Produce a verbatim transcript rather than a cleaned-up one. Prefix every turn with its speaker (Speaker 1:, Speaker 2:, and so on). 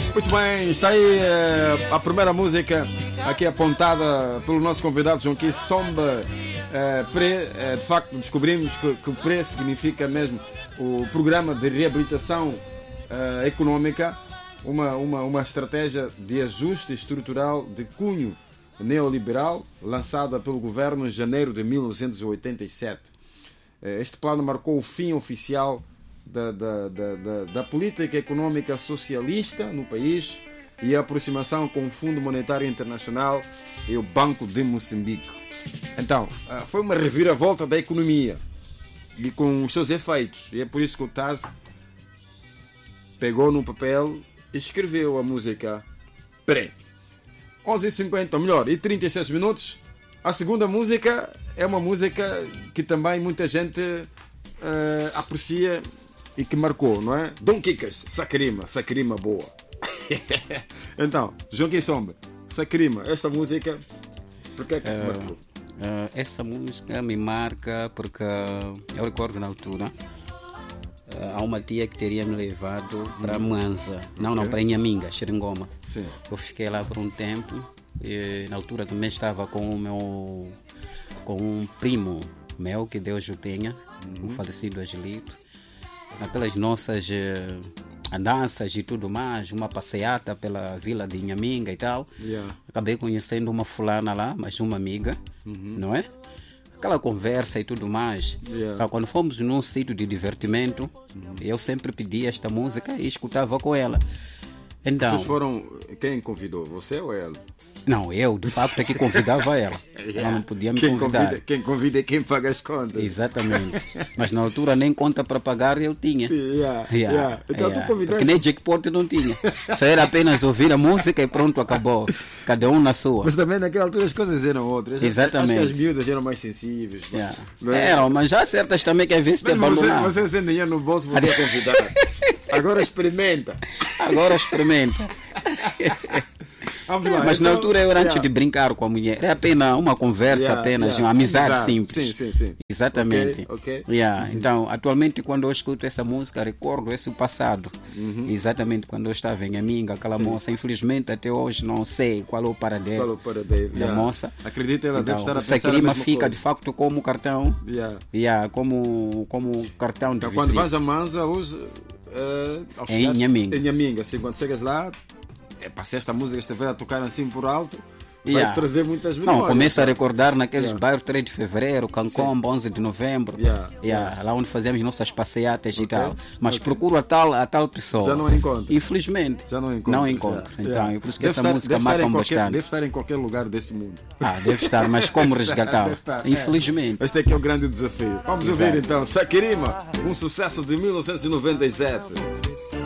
Speaker 1: Muito bem, está aí uh, a primeira música aqui apontada pelo nosso convidado João Key Somba. Uh, Pre, uh, de facto descobrimos que, que o Pre significa mesmo o Programa de Reabilitação uh, Económica, uma, uma, uma estratégia de ajuste estrutural de cunho neoliberal lançada pelo governo em janeiro de mil novecentos e oitenta e sete. Uh, este plano marcou o fim oficial Da, da, da, da, da política económica socialista no país e a aproximação com o Fundo Monetário Internacional e o Banco de Moçambique. Então, foi uma reviravolta da economia e com os seus efeitos, e é por isso que o Taz pegou no papel e escreveu a música Pre. onze e cinquenta, ou melhor, e trinta e seis minutos. A segunda música é uma música que também muita gente uh, aprecia e que marcou, não é? Dom Kikas, Sacrima, Sacrima boa. Então, João Key Somba, Sacrima, esta música, porque é que te uh, marcou?
Speaker 2: Uh, essa música me marca porque eu recordo na altura uh, há uma tia que teria me levado para Mwanza, não, okay. não, para Inhaminga, Xeringoma. Sim. Eu fiquei lá por um tempo e na altura também estava com o meu, com um primo meu, que Deus o tenha, uhum. o falecido Agilito. Naquelas nossas uh, andanças e tudo mais, uma passeata pela vila de Inhaminga e tal, yeah. acabei conhecendo uma fulana lá, mais uma amiga, uhum. não é? Aquela conversa e tudo mais. Yeah. Então, quando fomos num sítio de divertimento, uhum. eu sempre pedia esta música e escutava com ela. Então,
Speaker 1: vocês foram... Quem convidou? Você ou ela?
Speaker 2: Não, eu de facto é que convidava ela. Yeah. Ela não podia me
Speaker 1: quem
Speaker 2: convidar.
Speaker 1: Convida, quem convida é quem paga as contas.
Speaker 2: Exatamente. Mas na altura nem conta para pagar eu tinha.
Speaker 1: Yeah. Yeah. Yeah. Então
Speaker 2: yeah.
Speaker 1: tu convidaste.
Speaker 2: Porque nem jackpot não tinha. Só era apenas ouvir a música e pronto, acabou. Cada um na sua.
Speaker 1: Mas também naquela altura as coisas eram outras.
Speaker 2: Exatamente.
Speaker 1: Acho que as miúdas eram mais sensíveis.
Speaker 2: Yeah.
Speaker 1: Não é?
Speaker 2: Eram, mas já há certas também que às vezes te abandonavam.
Speaker 1: Você, você sem dinheiro no bolso podia convidar. Agora experimenta.
Speaker 2: Agora experimenta.
Speaker 1: Vamos lá,
Speaker 2: mas
Speaker 1: então,
Speaker 2: na altura eu era antes
Speaker 1: yeah.
Speaker 2: de brincar com a mulher. Era apenas uma conversa,
Speaker 1: yeah,
Speaker 2: apenas
Speaker 1: yeah.
Speaker 2: uma amizade
Speaker 1: Exato.
Speaker 2: simples.
Speaker 1: Sim, sim, sim.
Speaker 2: Exatamente.
Speaker 1: Okay, okay.
Speaker 2: Yeah. Uhum. Então, atualmente, quando eu escuto essa música, recordo esse passado. Uhum. Exatamente quando eu estava em Inhaminga, aquela sim. moça. Infelizmente, até hoje não sei qual é o paradeiro,
Speaker 1: qual é o paradeiro
Speaker 2: da
Speaker 1: yeah.
Speaker 2: moça.
Speaker 1: Acredito ela
Speaker 2: então,
Speaker 1: deve estar a
Speaker 2: o
Speaker 1: pensar
Speaker 2: Sacrima
Speaker 1: a mesma
Speaker 2: fica
Speaker 1: coisa.
Speaker 2: de facto como cartão.
Speaker 1: Yeah.
Speaker 2: Yeah, como, como cartão de
Speaker 1: então,
Speaker 2: visita.
Speaker 1: quando vais a Mwanza, hoje, uh,
Speaker 2: em Inhaminga.
Speaker 1: Em Inhaminga, assim, quando chegas lá, é, para se esta música estiver a tocar assim por alto, vai
Speaker 2: yeah.
Speaker 1: trazer muitas memórias.
Speaker 2: Não, começo a recordar naqueles
Speaker 1: yeah.
Speaker 2: bairros três de fevereiro, Cancomba, onze de novembro,
Speaker 1: yeah.
Speaker 2: Yeah, yeah. lá onde fazíamos nossas passeatas okay. e tal. Mas
Speaker 1: okay.
Speaker 2: procuro a tal, a tal pessoa.
Speaker 1: Já não encontro.
Speaker 2: Infelizmente.
Speaker 1: Já não encontro.
Speaker 2: Não encontro.
Speaker 1: Yeah.
Speaker 2: Então,
Speaker 1: Yeah.
Speaker 2: é por isso que
Speaker 1: deve
Speaker 2: essa
Speaker 1: estar,
Speaker 2: música marca bastante.
Speaker 1: Deve estar em qualquer lugar deste mundo.
Speaker 2: Ah, deve estar, mas como resgatá-la? Infelizmente.
Speaker 1: É. Este é que é o grande desafio. Vamos Exato. ouvir então Sacrima, um sucesso de mil novecentos e noventa e sete.